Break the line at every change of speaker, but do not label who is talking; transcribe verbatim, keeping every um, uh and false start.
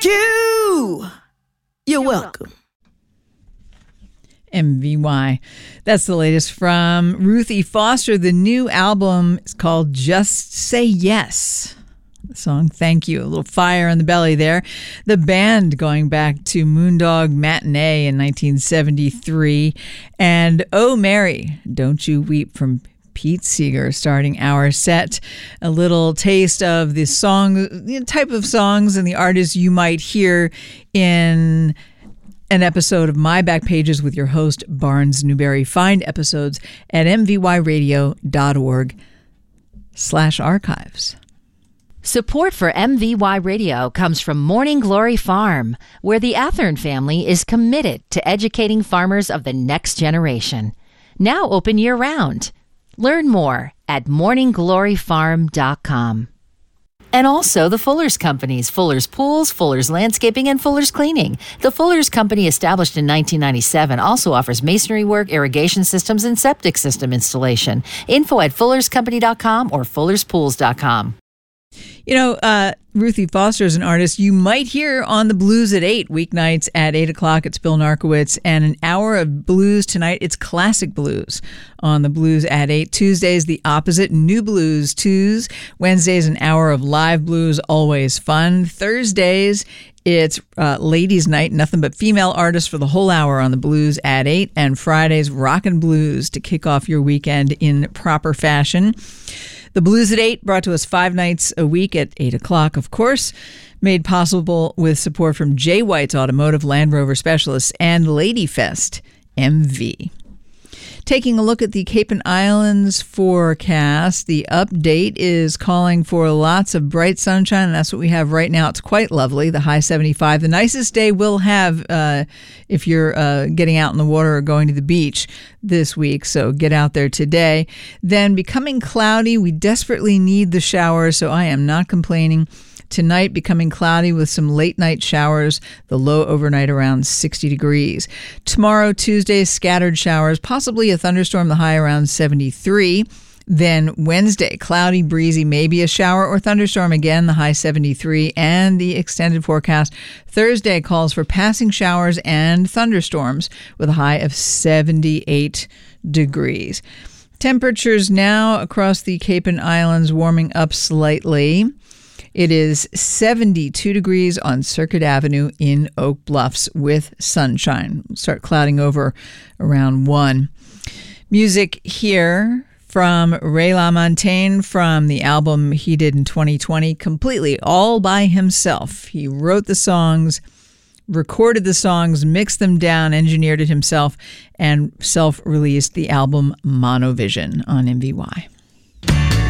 Q! You're welcome.
M V Y. That's the latest from Ruthie Foster. The new album is called Just Say Yes. The song Thank You. A little fire in the belly there. The band going back to Moondog Matinee in nineteen seventy-three. And Oh Mary, Don't You Weep from Pete Seeger starting our set. A little taste of the song, the type of songs and the artists you might hear in an episode of My Back Pages with your host, Barnes Newberry. Find episodes at mvyradio.org slash archives.
Support for M V Y Radio comes from Morning Glory Farm, where the Athern family is committed to educating farmers of the next generation. Now open year-round. Learn more at morning glory farm dot com. And also the Fuller's Companies, Fuller's Pools, Fuller's Landscaping, and Fuller's Cleaning. The Fuller's Company, established in nineteen ninety-seven, also offers masonry work, irrigation systems, and septic system installation. Info at fullers company dot com or fullers pools dot com.
You know, uh, Ruthie Foster is an artist you might hear on the Blues at eight, weeknights at eight o'clock. It's Bill Narkowitz, and an hour of blues tonight. It's classic blues on the Blues at eight. Tuesdays, the opposite, new blues twos. Wednesdays, an hour of live blues, always fun. Thursdays, it's uh, ladies' night, nothing but female artists for the whole hour on the Blues at eight. And Fridays, rockin' blues to kick off your weekend in proper fashion. The Blues at eight, brought to us five nights a week at eight o'clock, of course, made possible with support from Jay White's Automotive Land Rover Specialists and Ladyfest M V. Taking a look at the Cape and Islands forecast, the update is calling for lots of bright sunshine, and that's what we have right now. It's quite lovely, the high seventy-five. The nicest day we'll have uh, if you're uh, getting out in the water or going to the beach this week, so get out there today. Then becoming cloudy, we desperately need the showers, so I am not complaining. Tonight, becoming cloudy with some late night showers, the low overnight around sixty degrees. Tomorrow, Tuesday, scattered showers, possibly a thunderstorm, the high around seventy-three. Then Wednesday, cloudy, breezy, maybe a shower or thunderstorm again, the high seventy-three. And the extended forecast Thursday calls for passing showers and thunderstorms with a high of seventy-eight degrees. Temperatures now across the Cape and Islands warming up slightly. It is seventy-two degrees on Circuit Avenue in Oak Bluffs with sunshine. We'll start clouding over around one. Music here from Ray LaMontagne from the album he did in twenty twenty, completely all by himself. He wrote the songs, recorded the songs, mixed them down, engineered it himself, and self-released the album Monovision on M V Y.